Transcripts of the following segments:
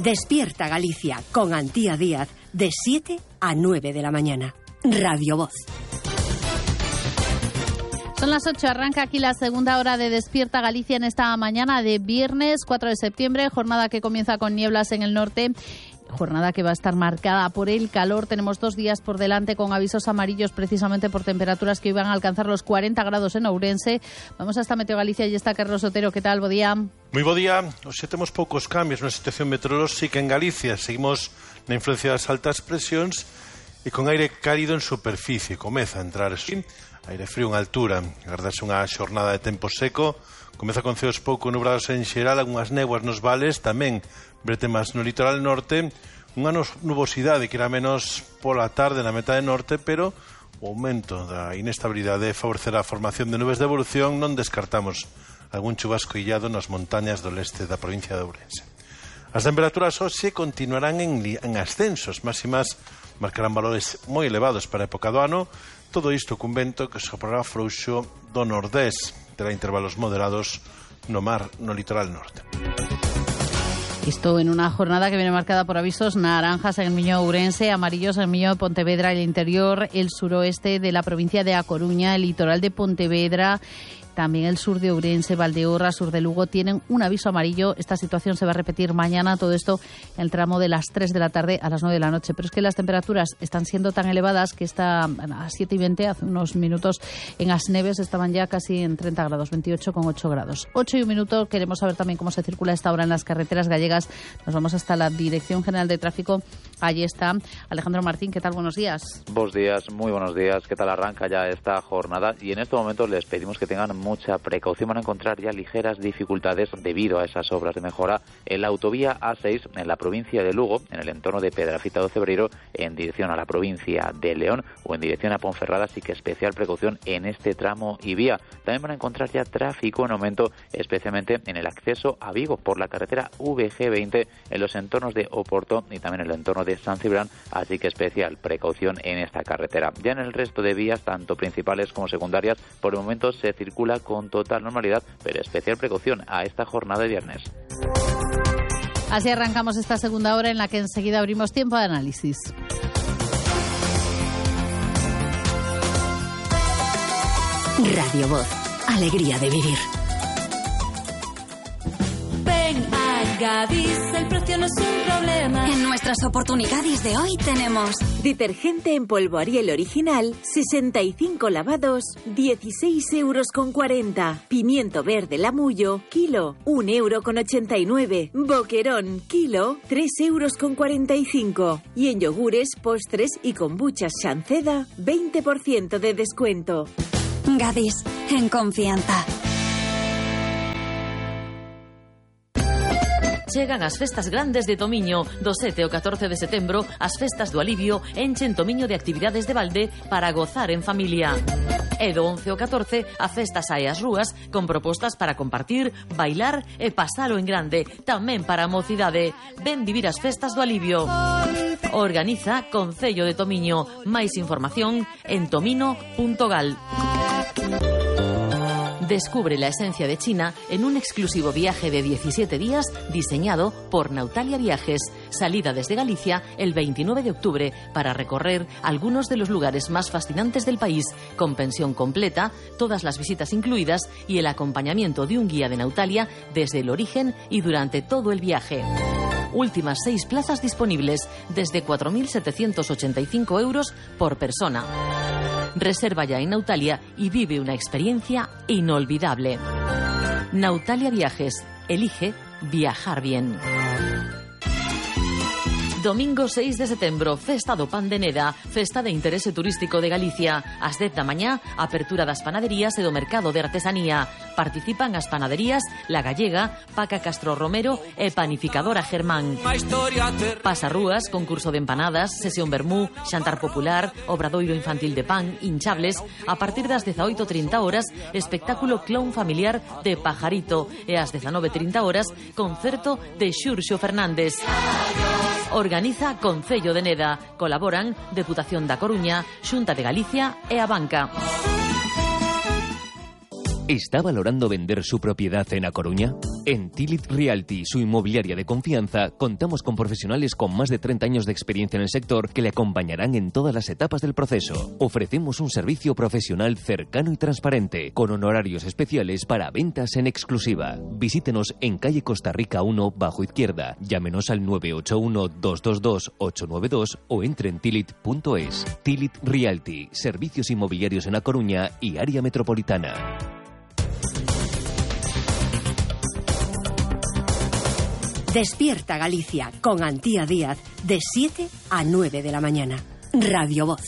Despierta Galicia con Antía Díaz de 7 a 9 de la mañana. Radio Voz. Son las 8, arranca aquí la segunda hora de Despierta Galicia en esta mañana de viernes 4 de septiembre, jornada que comienza con nieblas en el norte. Jornada que va a estar marcada por el calor. Tenemos 2 días por delante con avisos amarillos precisamente por temperaturas que hoy van a alcanzar los 40 grados en Ourense. Vamos hasta Meteo Galicia y está Carlos Otero. ¿Qué tal? Bo día. Moi bo día. Hoxe temos poucos cambios na situación meteorolóxica en Galicia. Seguimos na influencia das altas presións e con aire cálido en superficie. Comeza a entrar aire frío en altura. Agardase unha xornada de tempo seco. Comeza con ceos pouco nubrados en xeral, algunhas néboas nos vales, tamén bretemas no litoral norte, unha nubosidade que irá menos pola tarde na metade norte, pero o aumento da inestabilidade favorecerá a formación de nubes de evolución. Non descartamos algún chubasco illado nas montañas do leste da provincia de Ourense. As temperaturas hoxe continuarán en ascensos, máximas marcarán valores moi elevados para a época do ano, todo isto cun vento que soprará frouxo do nordés, terá intervalos moderados no mar no litoral norte. Esto en una jornada que viene marcada por avisos naranjas en el Miño de Ourense, amarillos en el Miño de Pontevedra, el interior, el suroeste de la provincia de A Coruña, el litoral de Pontevedra. También el sur de Ourense, Valdeorras, sur de Lugo tienen un aviso amarillo. Esta situación se va a repetir mañana, todo esto en el tramo de las 3 de la tarde a las 9 de la noche. Pero es que las temperaturas están siendo tan elevadas que a 7:20, hace unos minutos, en Asneves estaban ya casi en 30 grados, 28,8 grados. 8:01, queremos saber también cómo se circula a esta hora en las carreteras gallegas. Nos vamos hasta la Dirección General de Tráfico. Allí está Alejandro Martín. ¿Qué tal? Buenos días. Buenos días, muy buenos días. ¿Qué tal arranca ya esta jornada? Y en estos momentos les pedimos que tengan mucha precaución. Van a encontrar ya ligeras dificultades debido a esas obras de mejora en la autovía A6 en la provincia de Lugo, en el entorno de Pedrafita do Cebreiro, en dirección a la provincia de León o en dirección a Ponferrada. Así que especial precaución en este tramo y vía. También van a encontrar ya tráfico en aumento, especialmente en el acceso a Vigo por la carretera VG20 en los entornos de Oporto y también en el entorno de San Cibrán. Así que especial precaución en esta carretera. Ya en el resto de vías, tanto principales como secundarias, por el momento se circula con total normalidad, pero especial precaución a esta jornada de viernes. Así arrancamos esta segunda hora en la que enseguida abrimos tiempo de análisis. Radio Voz, alegría de vivir. Ven a Gadis, el precio no es un problema. En nuestras oportunidades de hoy tenemos detergente en polvo Ariel original, 65 lavados, 16,40 €. Pimiento verde Lamullo, kilo, 1,89 €. Boquerón, kilo, 3,45 €. Y en yogures, postres y kombuchas Shanceda, 20% de descuento. Gadis, en confianza. Chegan as festas grandes de Tomiño. Do 7 ao 14 de setembro, as festas do alivio enchen Tomiño de actividades de balde para gozar en familia. E do 11 ao 14, a festa sae ás rúas con propostas para compartir, bailar e pasalo en grande, tamén para a mocidade. Ven vivir as festas do alivio. Organiza Concello de Tomiño. Máis información en tomino.gal. Descubre la esencia de China en un exclusivo viaje de 17 días diseñado por Nautalia Viajes. Salida desde Galicia el 29 de octubre para recorrer algunos de los lugares más fascinantes del país, con pensión completa, todas las visitas incluidas y el acompañamiento de un guía de Nautalia desde el origen y durante todo el viaje. Últimas 6 plazas disponibles, desde 4.785 € por persona. Reserva ya en Nautalia y vive una experiencia inolvidable. Nautalia Viajes. Elige viajar bien. Domingo 6 de setembro, Festa do Pan de Neda, festa de interese turístico de Galicia. Ás 10 da mañá, apertura das panaderías e do mercado de artesanía. Participan as panaderías La Gallega, Paca Castro Romero e Panificadora Germán. Pasarrúas, concurso de empanadas, sesión vermú, xantar popular, obradoiro infantil de pan, hinchables. A partir das 18:30 horas, espectáculo clown familiar de Pajarito. E ás 19:30 concerto de Xurxo Fernández. Organiza Concello de Neda. Colaboran Deputación da Coruña, Xunta de Galicia e a Banca. ¿Está valorando vender su propiedad en A Coruña? En Tilit Realty, su inmobiliaria de confianza, contamos con profesionales con más de 30 años de experiencia en el sector que le acompañarán en todas las etapas del proceso. Ofrecemos un servicio profesional cercano y transparente, con honorarios especiales para ventas en exclusiva. Visítenos en calle Costa Rica 1, bajo izquierda. Llámenos al 981-222-892 o entre en tilit.es. Tilit Realty, servicios inmobiliarios en A Coruña y área metropolitana. Despierta Galicia con Antía Díaz de 7 a 9 de la mañana. Radio Voz.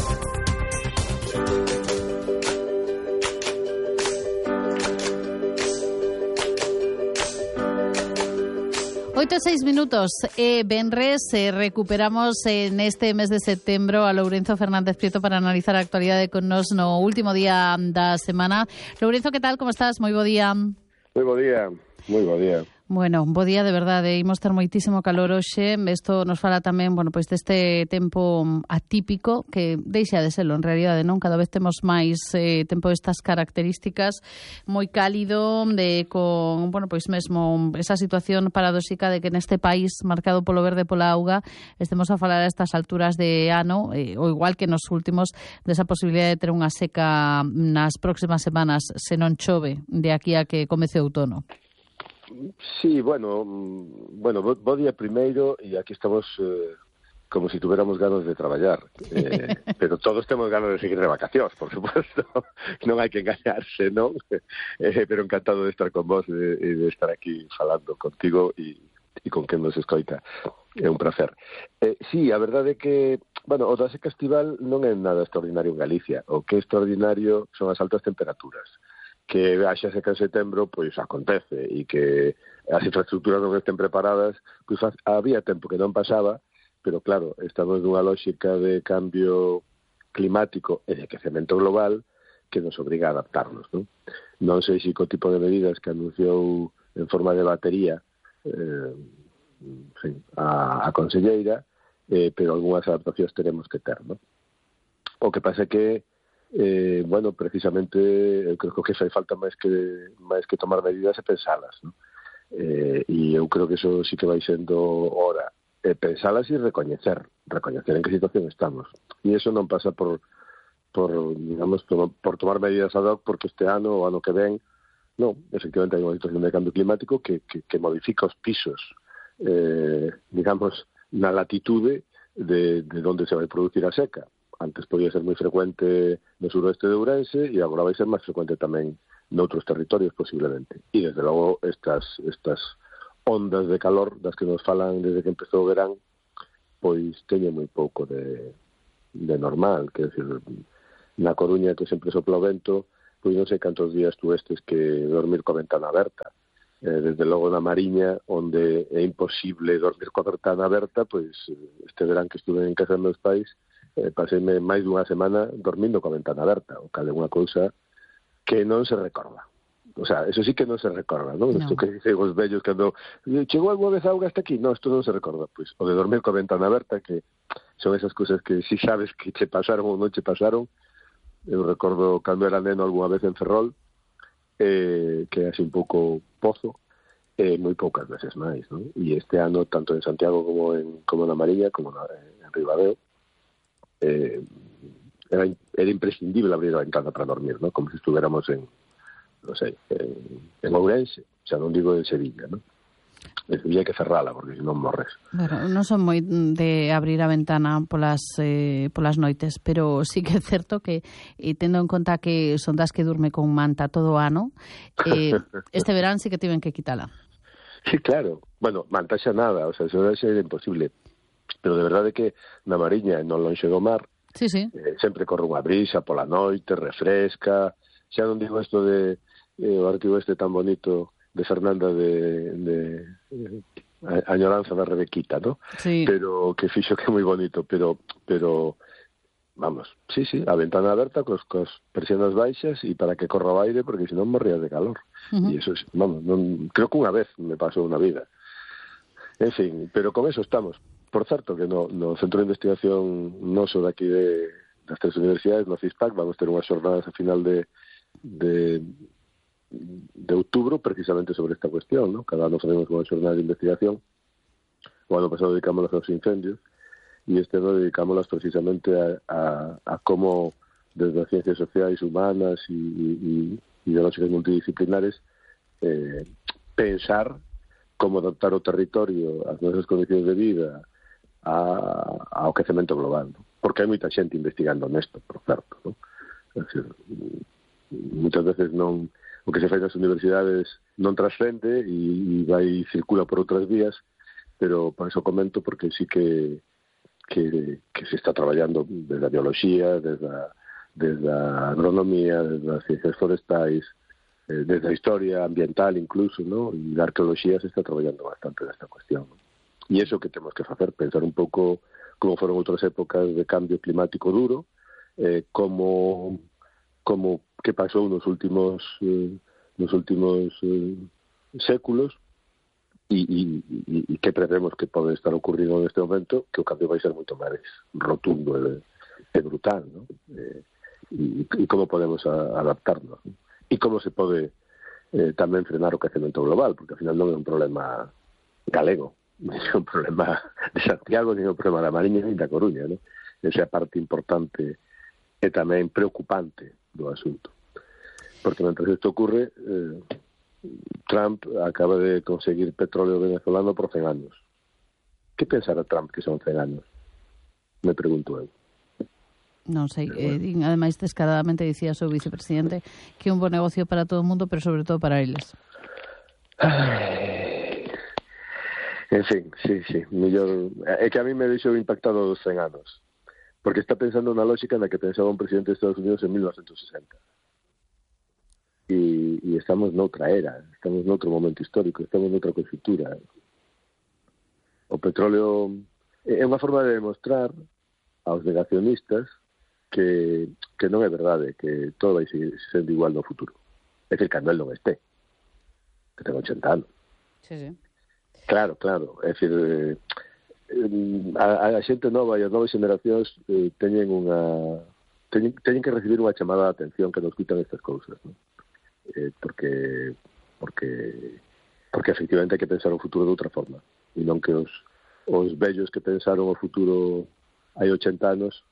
Oito e 6 minutos. Benres, recuperamos en este mes de setembro a Lourenzo Fernández Prieto para analizar a actualidade con nos no último día da semana. Lourenzo, que tal? Como estás? Moi bo día. Moi bo día. Moi bo día. Bueno, bo día de verdade, imos ter moitísimo calor hoxe. Isto nos fala tamén, bueno, pois deste tempo atípico que deixa de serlo en realidade, non? Cada vez temos máis tempo destas características, moi cálido, con, bueno, pois mesmo esa situación paradóxica de que neste país marcado polo verde e pola auga estemos a falar a estas alturas de ano, ou igual que nos últimos, desa posibilidade de ter unha seca nas próximas semanas se non chove de aquí a que comece o outono. Sí, bueno, bo día primeiro, e aquí estamos como si tuviéramos ganas de traballar, pero todos temos ganas de seguir de vacacións, por supuesto, non hai que engañarse, non? Pero encantado de estar con vos e de estar aquí falando contigo e con quen nos escoita, é un placer. Sí, a verdade é que, bueno, o da seca estival non é nada extraordinario en Galicia, o que é extraordinario son as altas temperaturas. Que haxa seca en setembro, pois acontece, e que as infraestructuras non estén preparadas, pois había tempo que non pasaba, pero claro, estamos nunha lógica de cambio climático e de aquecemento global que nos obriga a adaptarnos, non? Non sei se co tipo de medidas que anunciou en forma de batería a conselleira, pero algunhas adaptacións teremos que ter, non? O que pasa é que bueno, precisamente eu creo que fai falta máis que tomar medidas e pensalas, ¿no? E eu creo que eso sí que vai sendo hora, pensalas e recoñecer en que situación estamos, e eso non pasa por digamos, por tomar medidas ad hoc porque este ano ou ano que ven, non, efectivamente hai unha situación de cambio climático que modifica os pisos, digamos, na latitude de onde se vai producir a seca. Antes podía ser moi frecuente no suroeste de Ourense e agora vai ser máis frecuente tamén noutros territorios posiblemente. E desde logo estas ondas de calor das que nos falan desde que empezou o verán, pois teñen moi pouco de normal, quer decir, na Coruña que sempre sopla o vento, pois non sei cantos días tú estes que dormir coa ventana aberta. Desde logo na Mariña, onde é imposible dormir coa ventana aberta, pois este verán que estuve en casa dos meus pais, paseime máis dunha semana dormindo coa ventana aberta, o cal é unha cousa que non se recorda. O sea, eso sí que non se recorda, non? Isto que dicen os vellos cando chegou algunha vez auga hasta aquí, non, isto non se recorda. Pois o de dormir coa ventana aberta, que son esas cousas que si sabes que che pasaron ou non che pasaron. Eu recordo cando era neno algunha vez en Ferrol, que é así un pouco pozo, moi poucas veces máis, non? E este ano, tanto en Santiago como na Mariña, como en Ribadeo, era imprescindible abrir a ventana para dormir, ¿no? Como si estuviéramos en Ourense, xa non digo en Sevilla, ¿no? En Sevilla hai que cerrala, porque se non morres. Bueno, non son moi de abrir a ventana polas noites, pero sí que é certo que, tendo en conta que son das que durme con manta todo o ano, este verán sí que tiven que quitala. Sí, claro. Bueno, manta xa nada, o sea, eso é imposible. Pero de verdade que na Mariña, non lonxe do mar, sí. Sempre corre unha brisa pola noite, refresca. Xa non digo isto de o artigo este tan bonito de Fernanda de añoranza da Rebequita, ¿no? Sí. Pero que fixo que é moi bonito, pero vamos, sí, a ventana aberta cos persianas baixas e para que corra o aire, porque senón morrías de calor. E eso, vamos, creo que unha vez me pasou unha vida. En fin, pero con eso estamos. Por certo, que no Centro de Investigación noso daqui das tres universidades, no CISPAC, vamos ter unhas xornadas a final de de outubro precisamente sobre esta cuestión, ¿no? Cada ano facemos unha xornada de investigación. O ano pasado dedicámonos aos incendios e este ano dedicámonos precisamente a como desde as ciencias sociais, humanas e ideológicas multidisciplinares pensar como adaptar o territorio ás nosas condicións de vida ao quecemento global, ¿no? Porque hai moita xente investigando nesto, por certo, ¿no? É dicir, muchas veces non o que se fai nas universidades non trascende e vai circula por outras vías, pero por eso comento porque sí que se está traballando desde a biología, desde a agronomía, desde as ciencias forestais, desde a historia ambiental incluso, ¿no? E a arqueoloxía se está traballando bastante nesta cuestión, ¿no? E iso que temos que facer, pensar un pouco como foron outras épocas de cambio climático duro, como que pasou nos últimos séculos e que prevemos que pode estar ocurrindo neste momento, que o cambio vai ser moito máis rotundo e brutal, ¿no? E como podemos adaptarnos, ¿no? E como se pode tamén frenar o quecemento global, porque ao final non é un problema galego, non é un problema de Santiago, non é un problema da Mariña nem da Coruña, ¿no? Esa é a parte importante e tamén preocupante do asunto. Porque mentre isto ocurre, Trump acaba de conseguir petróleo venezolano por 100 anos. Que pensará Trump que son 100 anos? Me pregunto eu. Non sei, ademais descaradamente dicía o seu vicepresidente que é un bo negocio para todo o mundo, pero sobre todo para eles. En fin, sí, mellor é que a mí me deixou impactado dos 100 anos, porque está pensando na lógica na que pensaba un presidente de Estados Unidos en 1960. E estamos noutra era, estamos noutro momento histórico, estamos noutra conxuntura. O petróleo é unha forma de demostrar aos negacionistas que non é verdade, que todo vai seguir sendo igual no futuro. É dicir, cando el non este, que ten 80 anos. Sí. Claro. É dicir, a xente nova e as novas generacións teñen que recibir unha chamada de atención que nos quitan estas cousas, ¿no? Porque efectivamente hai que pensar o futuro de outra forma e non que os vellos que pensaron o futuro hai 80 anos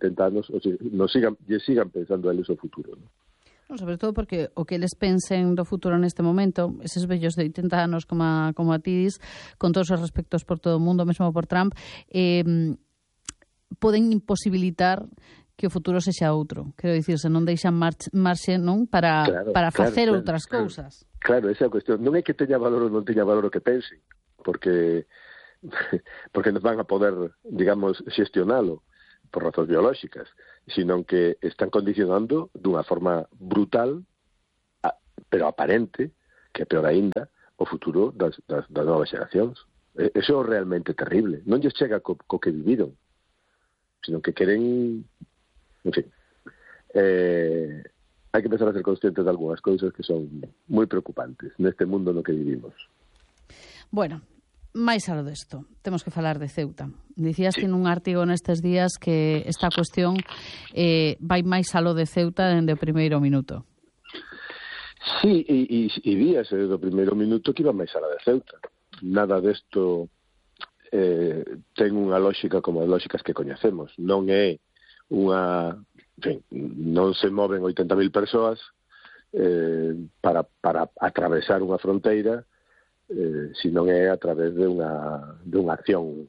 sigan pensando eles o futuro, ¿no? No, sobre todo porque o que eles pensen do futuro neste momento, eses vellos de 80 anos como a ti dis, con todos os respectos por todo o mundo, mesmo por Trump, poden imposibilitar que o futuro sexa outro. Quero dicir, se non deixan marxe, non, para facer outras cousas. Claro, esa é a cuestión. Non é que teña valor ou non teña valor o que pensen, porque nos van a poder, digamos, xestionalo por razóns biolóxicas, sino que están condicionando dunha forma brutal, pero aparente, que é peor aínda, o futuro das novas xeracións. Eso é realmente terrible. Non lles chega co que viviron, sino que queren... En fin, hai que empezar a ser conscientes de algunhas cousas que son moi preocupantes neste mundo no que vivimos. Bueno, máis algo desto, temos que falar de Ceuta. Dicías en un artigo nestes días que esta cuestión vai máis aló de Ceuta dende o primeiro minuto. Sí, e víase do primeiro minuto que iba máis alá de Ceuta. Nada desto ten unha lógica como as lógicas que coñecemos. Non é unha... En fin, non se moven 80.000 persoas para atravesar unha fronteira, senón é a través de unha acción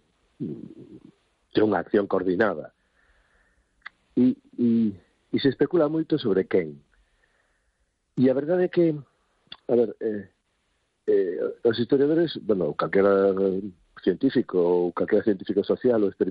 coordinada. E se especula moito sobre quen. E a verdade é que, a ver, os historiadores, bueno, calquera científico ou calquera científico social ou